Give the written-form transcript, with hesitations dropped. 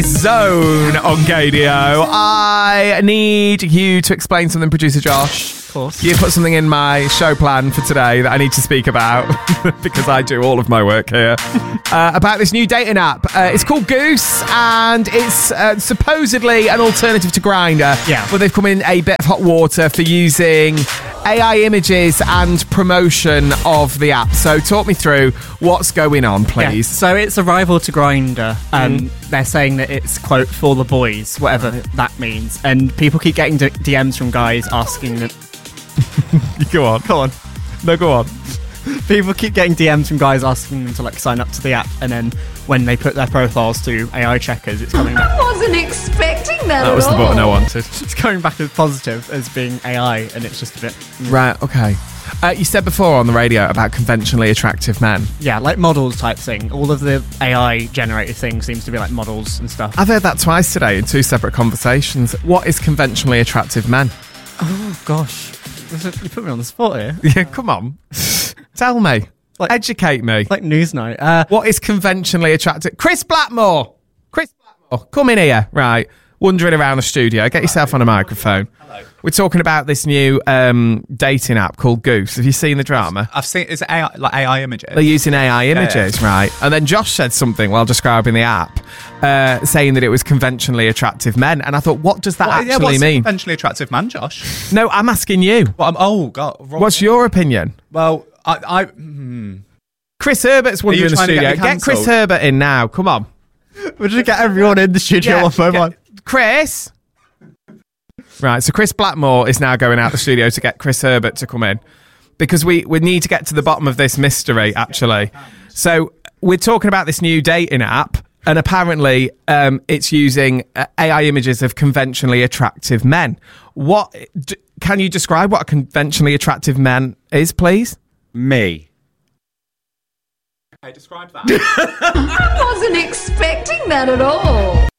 Zone on KDO. I need you to explain something, producer Josh. Of course. You put something in my show plan for today that I need to speak about because I do all of my work here about this new dating app. It's called Goose, and it's supposedly an alternative to Grindr. Yeah. But they've come in a bit of hot water for using AI images and promotion of the app. So talk me through what's going on, please. Yeah. So it's a rival to Grindr. They're saying that it's, quote, for the boys, whatever that means. And people keep getting DMs from guys asking them... Go on. No, go on. People keep getting DMs from guys asking them to like sign up to the app, and then when they put their profiles to AI checkers, it's coming back. I wasn't expecting that. That was the button I wanted. It's coming back as positive as being AI, and it's just a bit... Right, okay. You said before on the radio about conventionally attractive men. Yeah, like models type thing. All of the AI generated things seems to be like models and stuff. I've heard that twice today in two separate conversations. What is conventionally attractive men? Oh, gosh. You put me on the spot here. Yeah, come on. Tell me. Educate me. Like Newsnight. What is conventionally attractive? Chris Blackmore, come in here. Right. Wandering around the studio. Get yourself on a microphone. Hello. We're talking about this new dating app called Goose. Have you seen the drama? I've seen it's AI, like AI images. They're using AI images, right? And then Josh said something while describing the app, saying that it was conventionally attractive men. And I thought, what does that actually what's mean? A conventionally attractive man, Josh. No, I'm asking you. Well, oh God. What's your opinion? Well, Chris Herbert's wandering in the trying to studio. get me Get Chris cancelled? Herbert in now. Come on. We'll just get everyone in the studio on mobile. Chris. Right, so Chris Blackmore is now going out the studio to get Chris Herbert to come in because we need to get to the bottom of this mystery, actually. So we're talking about this new dating app, and apparently it's using AI images of conventionally attractive men. Can you describe what a conventionally attractive man is, please? Me. Okay, describe that. I wasn't expecting that at all.